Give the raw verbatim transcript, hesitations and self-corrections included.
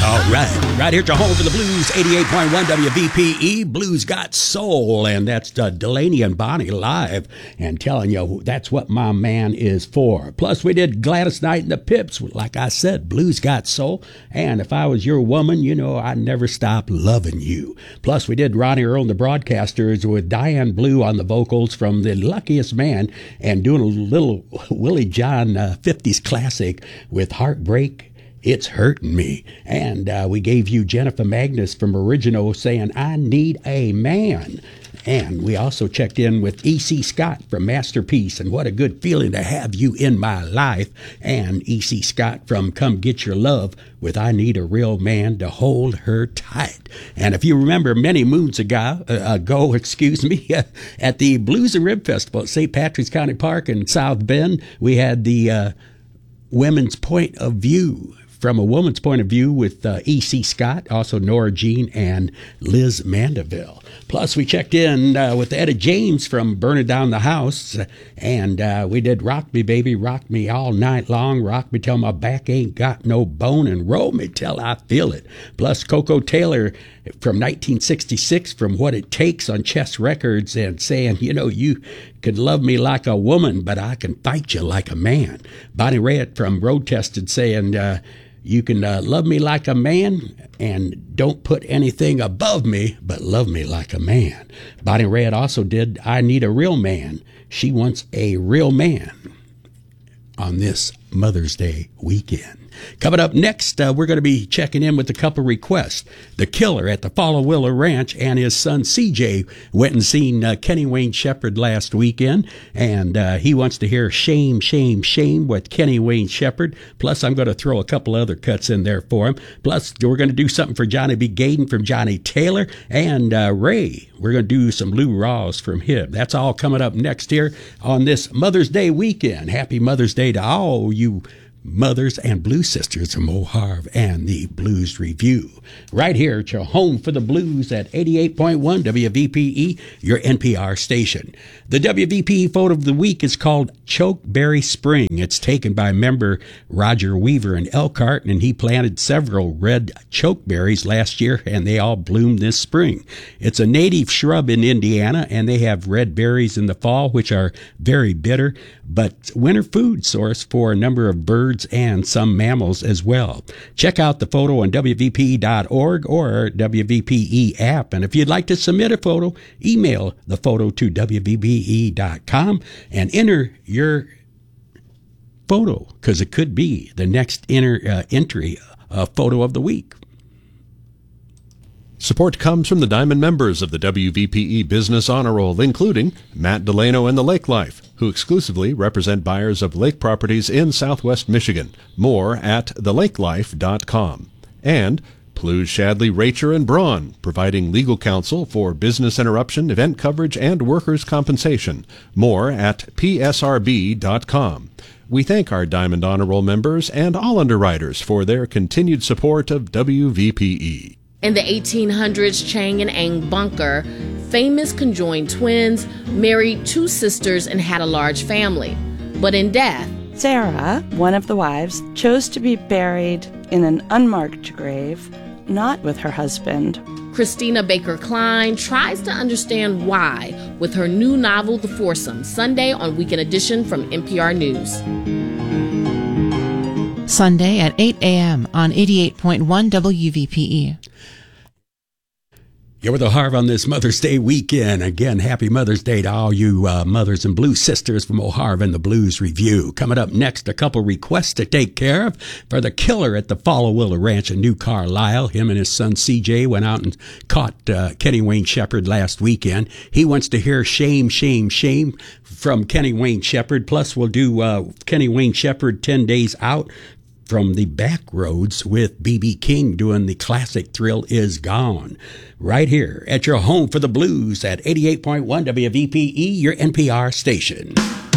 All right. Right here at your home for the Blues, eighty-eight point one W V P E, Blues Got Soul. And that's uh, Delaney and Bonnie live and telling you that's what my man is for. Plus, we did Gladys Knight and the Pips. Like I said, Blues Got Soul. And if I was your woman, you know, I'd never stop loving you. Plus, we did Ronnie Earl and the Broadcasters with Diane Blue on the vocals from The Luckiest Man and doing a little Willie John uh, fifties classic with Heartbreak. It's Hurting Me. And uh, we gave you Jennifer Magnus from Original saying, I Need a Man. And we also checked in with E C. Scott from Masterpiece, and what a good feeling to have you in my life. And E C. Scott from Come Get Your Love with I Need a Real Man to Hold Her Tight. And if you remember many moons ago, uh, ago excuse me, at the Blues and Rib Festival at Saint Patrick's County Park in South Bend, we had the uh, Women's Point of View. From a woman's point of view with uh, E C. Scott, also Nora Jean and Liz Mandeville. Plus, we checked in uh, with Etta James from Burning Down the House, and uh, we did Rock Me, Baby, Rock Me All Night Long, Rock Me Till My Back Ain't Got No Bone, and Roll Me Till I Feel It. Plus, Coco Taylor from nineteen sixty-six from What It Takes on Chess Records and saying, you know, you could love me like a woman, but I can fight you like a man. Bonnie Raitt from Road Tested saying, uh, you can uh, love me like a man and don't put anything above me, but love me like a man. Bonnie Raitt also did I Need a Real Man. She wants a real man on this Mother's Day weekend. Coming up next, uh, we're going to be checking in with a couple requests. The Killer at the Follow Willow Ranch and his son C J went and seen uh, Kenny Wayne Shepherd last weekend, and uh, he wants to hear Shame, Shame, Shame with Kenny Wayne Shepherd. Plus, I'm going to throw a couple other cuts in there for him. Plus, we're going to do something for Johnny B. Gaden from Johnny Taylor, and uh, Ray, we're going to do some Lou Rawls from him. That's all coming up next here on this Mother's Day weekend. Happy Mother's Day to all you mothers and blues sisters from O'Harv and the Blues Review. Right here at your home for the blues at eighty-eight point one W V P E, your N P R station. The W V P E photo of the week is called Chokeberry Spring. It's taken by member Roger Weaver in Elkhart, and he planted several red chokeberries last year, and they all bloomed this spring. It's a native shrub in Indiana, and they have red berries in the fall, which are very bitter, but winter food source for a number of birds and some mammals as well. Check out the photo on W V P E dot org or W V P E app. And if you'd like to submit a photo, email the photo to W V P E dot com and enter your photo, because it could be the next enter, uh, entry uh, photo of the week. Support comes from the Diamond members of the W V P E Business Honor Roll, including Matt Delano and the Lake Life, who exclusively represent buyers of lake properties in southwest Michigan. More at the lake life dot com. And Plews, Shadley, Racher, and Braun, providing legal counsel for business interruption, event coverage, and workers' compensation. More at P S R B dot com. We thank our Diamond Honor Roll members and all underwriters for their continued support of W V P E. In the eighteen hundreds, Chang and Ang Bunker, famous conjoined twins, married two sisters and had a large family. But in death, Sarah, one of the wives, chose to be buried in an unmarked grave, not with her husband. Christina Baker Klein tries to understand why with her new novel, The Foursome, Sunday on Weekend Edition from N P R News. Sunday at eight a.m. on eighty-eight point one W V P E. You're with O'Harv on this Mother's Day weekend. Again, happy Mother's Day to all you uh, mothers and blues sisters from O'Harv and the Blues Review. Coming up next, a couple requests to take care of for the Killer at the Follow Willow Ranch in New Carlisle. Him and his son C J went out and caught uh, Kenny Wayne Shepherd last weekend. He wants to hear Shame, Shame, Shame from Kenny Wayne Shepherd. Plus, we'll do uh, Kenny Wayne Shepherd ten days out from the back roads with B B. King doing the classic Thrill Is Gone. Right here at your home for the blues at eighty-eight point one W V P E, your N P R station.